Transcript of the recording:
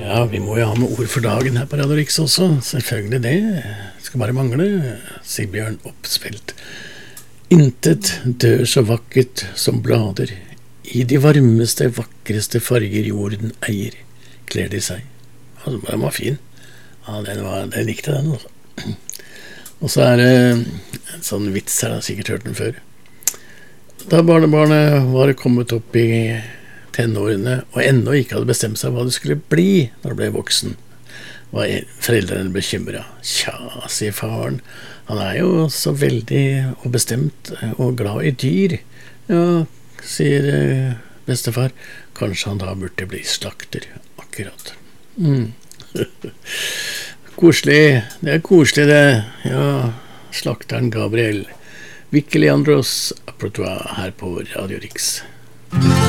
Ja, vi må jo ha med ord for dagen her på Radio Riks også. Selvfølgelig det. Skal bare mangle. Sigbjørn Opsfeldt. Intet dør så vakkert som blader. I de varmeste, vakreste farger jorden eier, kler de seg. Altså, den var fin. Ja, den likte den, altså. Og så det en sånn vits her, jeg har sikkert hørt den før. Da barnebarnet var kommet opp i tenårene og ennå ikke hadde bestemt seg hva det skulle bli når det ble voksen, var foreldrene bekymret. Tja, sier faren, han jo så veldig og bestemt og glad i dyr. Ja, sier bestefar, kanskje han da burde bli slakter, akkurat. Koselig, det koselig det. Ja, slakteren Gabriel Vicki Leandros Aprotois her på Radio Riks.